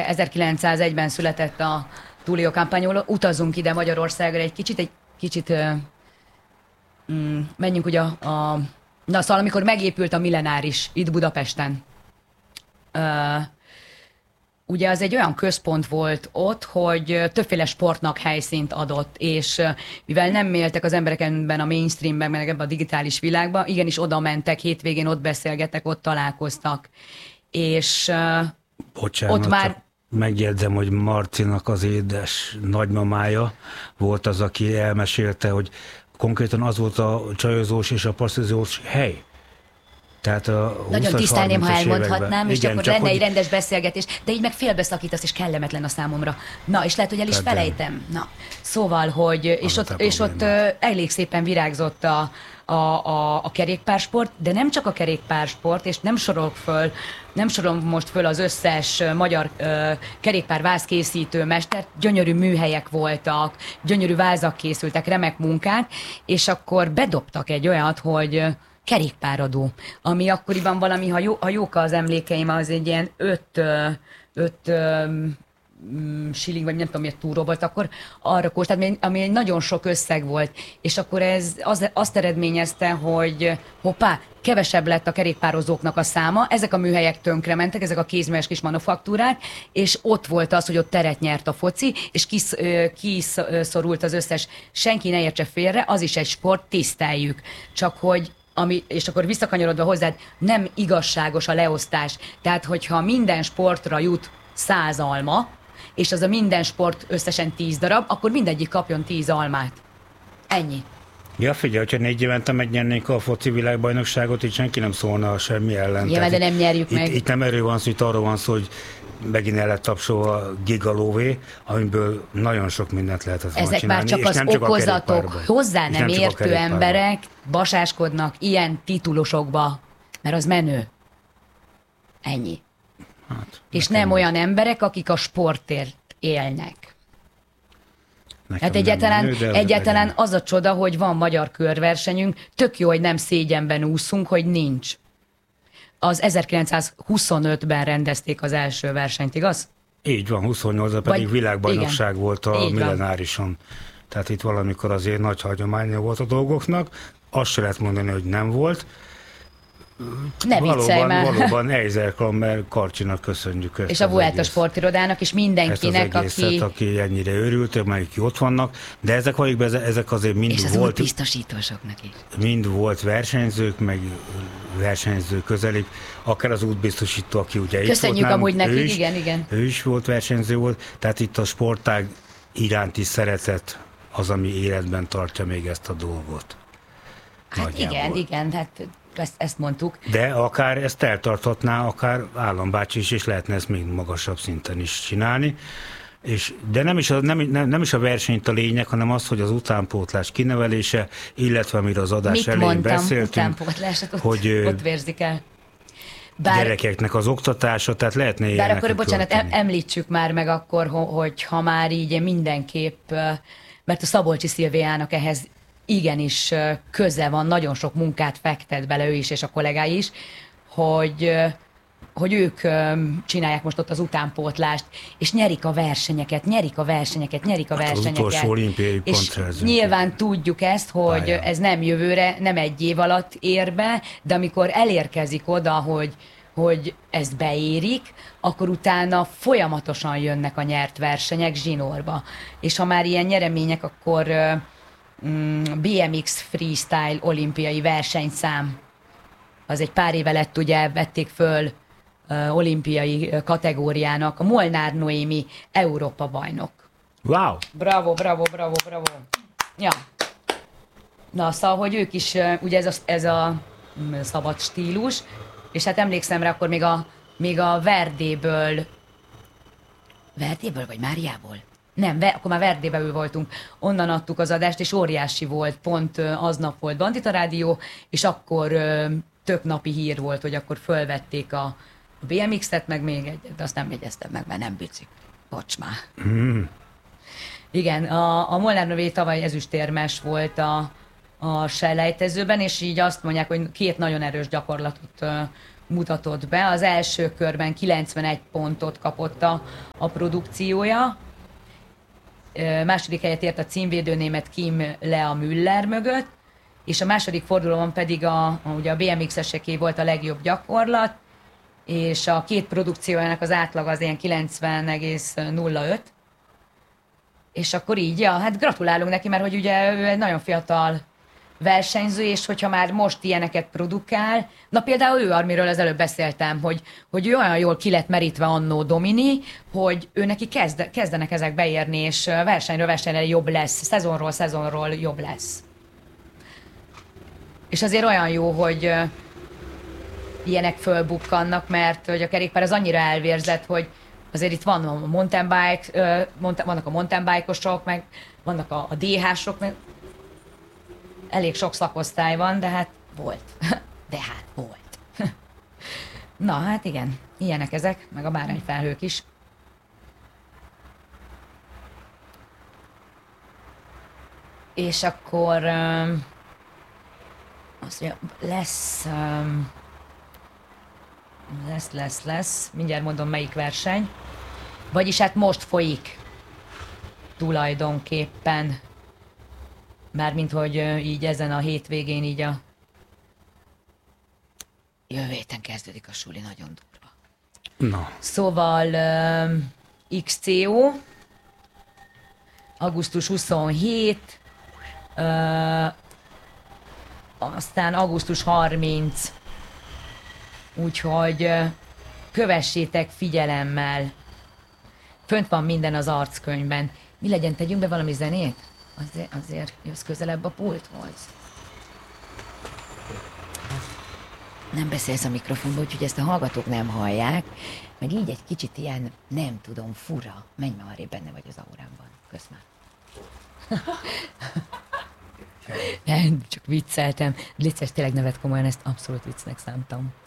ugye 1901-ben született a Tullio Campagnolo, utazunk ide Magyarországra egy kicsit menjünk ugye na szóval amikor megépült a Millenáris itt Budapesten, ugye az egy olyan központ volt ott, hogy többféle sportnak helyszínt adott, és mivel nem éltek az emberek ebben a mainstreamben, meg ebben a digitális világban, igenis oda mentek, hétvégén ott beszélgettek, ott találkoztak. És Bocsánat, ott már... megjegyzem, hogy Marcinak az édes nagymamája volt az, aki elmesélte, hogy konkrétan az volt a csajozós és a passzizós hely. Tehát a nagyon tisztelném, ha elmondhatnám, és igen, akkor lenne egy rendes beszélgetés, de így meg félbeszakítasz, és kellemetlen a számomra. Na, és lehet, hogy el is felejtem. Na, szóval, hogy, és ott elég szépen virágzott a kerékpársport, de nem csak a kerékpársport, és nem sorolom most föl az összes magyar kerékpárvázkészítő mestert, gyönyörű műhelyek voltak, gyönyörű vázak készültek, remek munkák, és akkor bedobtak egy olyat, hogy kerékpáradó, ami akkoriban valami, ha jók az emlékeim, az egy ilyen 5 shilling, vagy nem tudom, miért túró volt, akkor arra kóstoltam, ami egy nagyon sok összeg volt. És akkor ez azt eredményezte, hogy hoppá, kevesebb lett a kerékpározóknak a száma, ezek a műhelyek tönkrementek, ezek a kézműves kis manufaktúrák, és ott volt az, hogy ott teret nyert a foci, és kiszorult az összes, senki ne értse félre, az is egy sport, tiszteljük. Csak hogy és akkor visszakanyarodva hozzád, nem igazságos a leosztás. Tehát, hogyha minden sportra jut 100 alma, és az a minden sport összesen 10 darab, akkor mindegyik kapjon 10 almát. Ennyi. Ja, figyelj, hogyha 4 évente megnyernénk a foci világbajnokságot, itt senki nem szólna semmi ellen. Nyilván, de nem nyerjük meg. Itt nem erről van szó, itt arról van szó, hogy megint el lett tapsolva gigalóvé, amiből nagyon sok mindent lehetett volna ezek csinálni. Ezek már csak az okozatok, hozzá nem értő emberek basáskodnak ilyen titulusokba, mert az menő. Ennyi. Hát, és nem olyan emberek, akik a sportért élnek. Hát egyáltalán az a csoda, hogy van magyar körversenyünk, tök jó, hogy nem szégyenben úszunk, hogy nincs. Az 1925-ben rendezték az első versenyt, igaz? Így van, 28-ban pedig világbajnocság igen, volt a Millenárison. Tehát itt valamikor azért nagy hagyománya volt a dolgoknak. Azt se lehet mondani, hogy nem volt. Ne viccelj már. Valóban Eiser Klammer Karcsinak köszönjük ezt. És a Vuelta sportirodának, és mindenkinek, aki ennyire örült, amelyik ott vannak, de ezek azért mind és az volt. És biztosítósoknak is. Mind volt versenyzők, meg versenyző közelik, akár az útbiztosító, aki ugye itt köszönjük volt amúgy neki, igen. Ő is volt versenyző volt, tehát itt a sportág iránti szeretet az, ami életben tartja még ezt a dolgot. Hát nagyjából. Igen, hát ezt mondtuk. De akár ezt eltarthatná, akár állambácsi is, és lehetne ezt még magasabb szinten is csinálni. De nem is a versenyt a lényeg, hanem az, hogy az utánpótlás kinevelése, illetve amiről az adás elején beszéltünk, hogy ott vérzik el. Gyerekeknek az oktatása, tehát lehetne ilyeneket. Bár akkor, bocsánat, említsük már meg akkor, hogy ha már így mindenképp, mert a Szabolcsi Szilviának ehhez igenis köze van, nagyon sok munkát fektet bele ő is, és a kollégái is, hogy ők csinálják most ott az utánpótlást, és nyerik a versenyeket. Az utolsó olimpiai pontszerzők. Nyilván tudjuk ezt, hogy ez nem jövőre, nem egy év alatt ér be, de amikor elérkezik oda, hogy ezt beérik, akkor utána folyamatosan jönnek a nyert versenyek zsinórba. És ha már ilyen nyeremények, akkor BMX Freestyle olimpiai versenyszám. Az egy pár éve lett, ugye vették föl olimpiai kategóriának a Molnár Noémi Európa bajnok. Wow! Bravo. Ja. Na, szóval, hogy ők is, ugye ez a szabad stílus, és hát emlékszem rá, akkor még a Verdéből vagy Máriából? Nem, akkor már Verdéből voltunk, onnan adtuk az adást, és óriási volt, pont aznap volt Bandita Rádió, és akkor tök napi hír volt, hogy akkor fölvették a BMX-et, meg még egyet, de azt nem jegyeztem meg, mert nem bicik. Bocs már. Igen, a Molnár Noé tavaly ezüstérmes volt a selejtezőben, és így azt mondják, hogy 2 nagyon erős gyakorlatot mutatott be. Az első körben 91 pontot kapott a produkciója. Második helyet ért a címvédő német Kim Lea Müller mögött, és a második fordulóban pedig ugye a BMX-eseké volt a legjobb gyakorlat, és a két produkciójának az átlag az ilyen 90,05. És akkor így, hát gratulálunk neki, mert hogy ugye ő egy nagyon fiatal versenyző, és hogyha már most ilyeneket produkál, na például ő, amiről az előbb beszéltem, hogy ő olyan jól ki lett merítve annó Domini, hogy ő neki kezdenek ezek beérni, és versenyről versenyre jobb lesz, szezonról szezonról jobb lesz. És azért olyan jó, hogy ilyenek fölbukkannak, mert hogy a kerékpár az annyira elvérzett, hogy azért itt van a mountain bike, vannak a mountain bike-osok, meg vannak a DH-sok, meg elég sok szakosztály van, de hát volt. De hát volt. Na, hát igen, ilyenek ezek, meg a bárányfelhők is. És akkor azt mondja, lesz, mindjárt mondom melyik verseny. Vagyis hát most folyik tulajdonképpen. Mármint, hogy így ezen a hétvégén így a jövő héten kezdődik a suli, nagyon durva. Na. Szóval XCO, augusztus 27, aztán augusztus 30, úgyhogy kövessétek figyelemmel. Fönt van minden az arckönyvben. Mi legyen, tegyünk be valami zenét? Azért jössz közelebb a pulthoz. Nem beszélsz a mikrofonba, úgyhogy ezt a hallgatók nem hallják, meg így egy kicsit ilyen, nem tudom, fura. Menj már arrébb, benne vagy az aurámban. Kösz már. Nem, csak vicceltem. Légy szíves, tényleg nevet komolyan, ezt abszolút viccnek szántam.